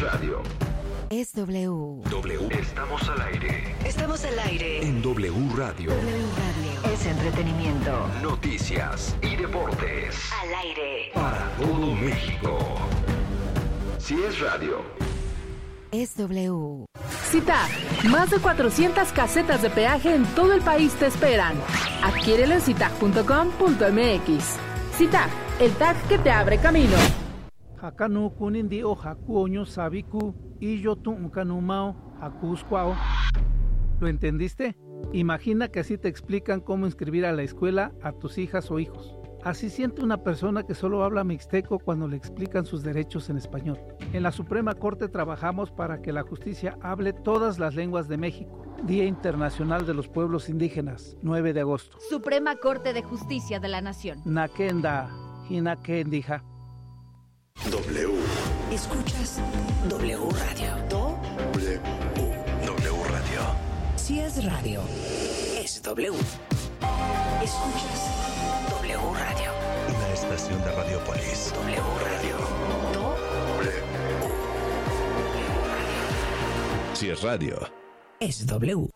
radio. Es W. W. Estamos al aire. Estamos al aire. En W Radio. W Radio. Es entretenimiento. Noticias y deportes. Al aire. Para todo México. Si es radio. Es W. CITAG, más de 400 casetas de peaje en todo el país te esperan. Adquiérelo en citag.com.mx. CITAG, el tag que te abre camino. Hakanu kunindi o hakuoño sabiku y yo tuncanumao hakuscuao. ¿Lo entendiste? Imagina que así te explican cómo inscribir a la escuela a tus hijas o hijos. Así siente una persona que solo habla mixteco cuando le explican sus derechos en español. En la Suprema Corte trabajamos para que la justicia hable todas las lenguas de México. Día Internacional de los Pueblos Indígenas, 9 de agosto. Suprema Corte de Justicia de la Nación. Nakenda, Hinakendija. W. Escuchas W Radio. W. W Radio. Si es radio, es W. Escuchas W Radio. Una estación de Radiopolis. W Radio. W. W Radio. Si es radio. Es W.